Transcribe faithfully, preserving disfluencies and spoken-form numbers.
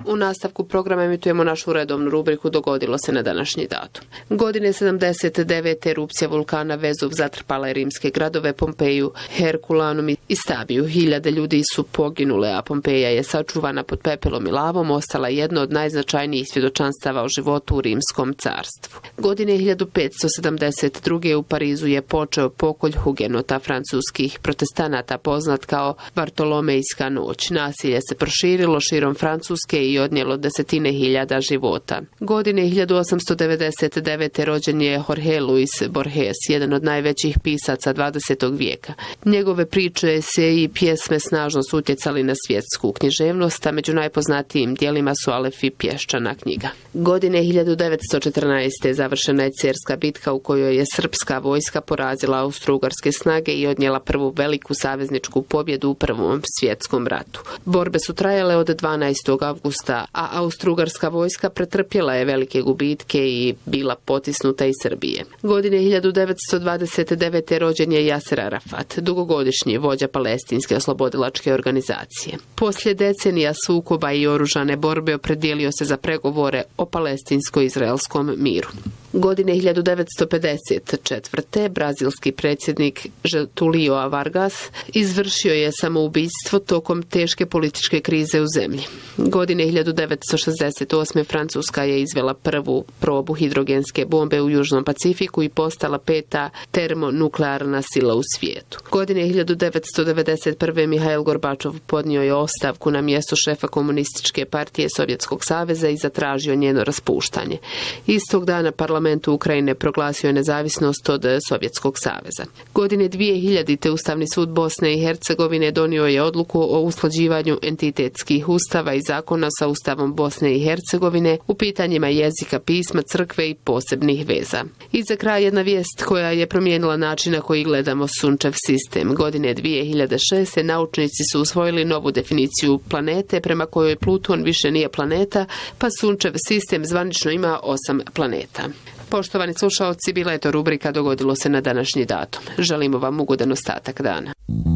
U nastavku programa emitujemo našu redovnu rubriku Dogodilo se na današnji datum. Godine sedamdeset devete erupcija vulkana Vezuv zatrpala je rimske gradove Pompeju, Herkulanum i Stabiju. Hiljade ljudi su poginule, a Pompeja je sačuvana pod pepelom i lavom, ostala jedno od najznačajnijih svjedočanstava o životu u rimskom carstvu. Godine hiljadu petsto sedamdeset druge u Parizu je počeo pokolj hugenota francuskih protestanata poznat kao Bartolomejska noć. Nasilje se proširilo širom Francuske i odnijelo desetine hiljada života. Godine hiljadu osamsto devedeset devete rođen je Jorge Luis Borges, jedan od najvećih pisaca dvadesetog vijeka. Njegove priče, se i pjesme snažno su utjecali na svjetsku književnost, a među najpoznatijim djelima su Alef i Pješčana knjiga. Godine hiljadu devetsto četrnaeste završena je Cerska bitka u kojoj je srpska vojska porazila austrougarske snage i odnijela prvu veliku savezničku pobjedu u Prvom svjetskom ratu. Borbe su trajale od dvanaestog avgusta, a austrougarska vojska pretrpjela je velike gubitke i bila potisnuta iz Srbije. Godine hiljadu devetsto dvadeset devete rođen je Jaser Arafat, dugogodišnji vođa palestinske oslobodilačke organizacije. Poslije decenija sukoba i oružane borbe opredijelio se za pregovore o palestinsko-izraelskom miru. Godine hiljadu devetsto pedeset četvrte brazilski predsjednik Getulio Vargas izvršio je samoubistvo tokom teške političke krize u zemlji. Godine hiljadu devetsto šezdeset osme Francuska je izvela prvu probu hidrogenske bombe u Južnom Pacifiku i postala peta termonuklearna sila u svijetu. Godine hiljadu devetsto devedeset prve Mihail Gorbačov podnio je ostavku na mjesto šefa komunističke partije Sovjetskog saveza i zatražio njeno raspuštanje. Istog dana parlamentu Ukrajine proglasio je nezavisnost od Sovjetskog saveza. Godine dvije hiljadite Ustavni sud Bosne i Hercegovine donio je odluku o usklađivanju entitetskih ustava i zakona sa Ustavom Bosne i Hercegovine u pitanjima jezika, pisma, crkve i posebnih veza. I za kraj jedna vijest koja je promijenila način na koji gledamo Sunčev sistem. Godine dvije hiljade šeste naučnici su usvojili novu definiciju planete prema kojoj Pluton više nije planeta, pa Sunčev sistem zvanično ima osam planeta. Poštovani slušaoci, bila je to rubrika Dogodilo se na današnji datum. Želimo vam ugodan ostatak dana.